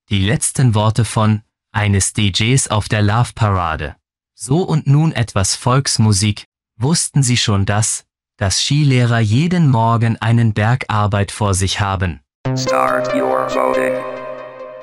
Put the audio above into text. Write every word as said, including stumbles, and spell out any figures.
Die letzten Worte von eines D Js auf der Love Parade. So und nun etwas Volksmusik. Wussten Sie schon das, dass Skilehrer jeden Morgen einen Berg Arbeit vor sich haben? Start your voting.